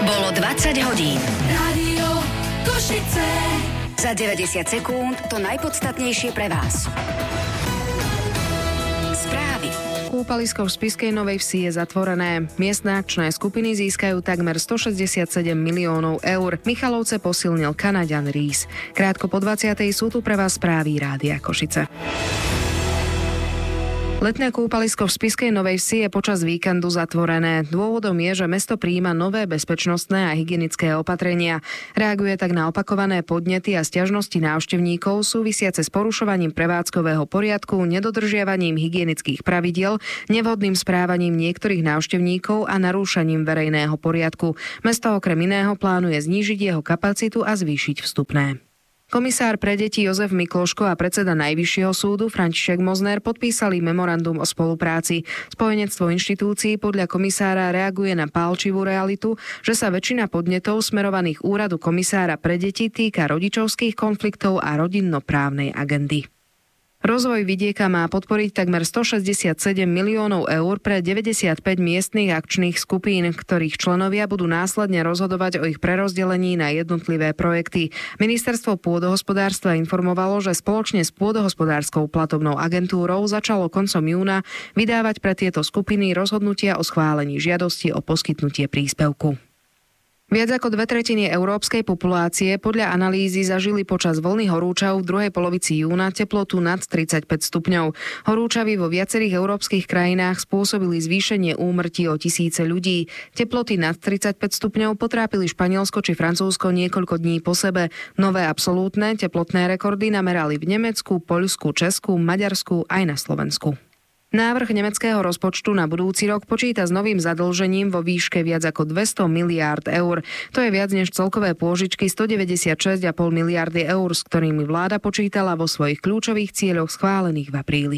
Bolo 20 hodín. Rádio Košice. Za 90 sekúnd to najpodstatnejšie pre vás. Správy. Kúpalisko v Spišskej Novej Vsi je zatvorené. Miestne akčné skupiny získajú takmer 167 miliónov eur. Michalovce posilnil Kanaďan Rís. Krátko po 20. sú tu pre vás správy Rádia Košice. Letné kúpalisko v Spišskej Novej Vsi je počas víkendu zatvorené. Dôvodom je, že mesto prijíma nové bezpečnostné a hygienické opatrenia. Reaguje tak na opakované podnety a sťažnosti návštevníkov súvisiace s porušovaním prevádzkového poriadku, nedodržiavaním hygienických pravidiel, nevhodným správaním niektorých návštevníkov a narúšaním verejného poriadku. Mesto okrem iného plánuje znížiť jeho kapacitu a zvýšiť vstupné. Komisár pre deti Jozef Mikloško a predseda Najvyššieho súdu František Mozner podpísali memorandum o spolupráci. Spojenectvo inštitúcií podľa komisára reaguje na pálčivú realitu, že sa väčšina podnetov smerovaných úradu komisára pre deti týka rodičovských konfliktov a rodinnoprávnej agendy. Rozvoj vidieka má podporiť takmer 167 miliónov eur pre 95 miestnych akčných skupín, ktorých členovia budú následne rozhodovať o ich prerozdelení na jednotlivé projekty. Ministerstvo pôdohospodárstva informovalo, že spoločne s pôdohospodárskou platobnou agentúrou začalo koncom júna vydávať pre tieto skupiny rozhodnutia o schválení žiadosti o poskytnutie príspevku. Viac ako 2/3 európskej populácie podľa analýzy zažili počas vlny horúčav v druhej polovici júna teplotu nad 35 stupňov. Horúčavy vo viacerých európskych krajinách spôsobili zvýšenie úmrtí o tisíce ľudí. Teploty nad 35 stupňov potrápili Španielsko či Francúzsko niekoľko dní po sebe. Nové absolútne teplotné rekordy namerali v Nemecku, Poľsku, Česku, Maďarsku aj na Slovensku. Návrh nemeckého rozpočtu na budúci rok počíta s novým zadlžením vo výške viac ako 200 miliárd eur. To je viac než celkové pôžičky 196,5 miliardy eur, s ktorými vláda počítala vo svojich kľúčových cieľoch schválených v apríli.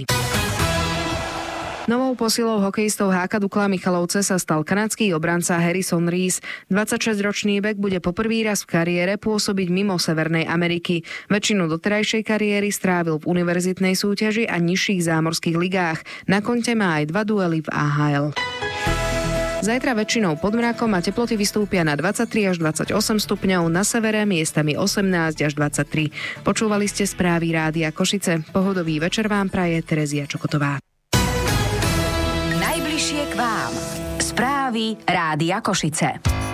Novou posilou hokejistov HK Dukla Michalovce sa stal kanadský obranca Harrison Rís. 26-ročný bek bude poprvý raz v kariére pôsobiť mimo Severnej Ameriky. Väčšinu doterajšej kariéry strávil v univerzitnej súťaži a nižších zámorských ligách. Na konte má aj 2 duely v AHL. Zajtra väčšinou pod mrakom a teploty vystúpia na 23 až 28 stupňov, na severe miestami 18 až 23. Počúvali ste správy Rádia Košice. Pohodový večer vám praje Terezia Čokotová. Najbližšie k vám. Správy Rádia Košice.